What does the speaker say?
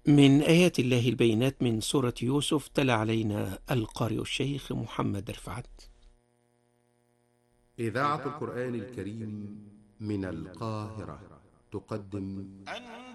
من آيات الله البينات من سورة يوسف، تلا علينا القارئ الشيخ محمد رفعت. إذاعة القرآن الكريم من القاهرة تقدم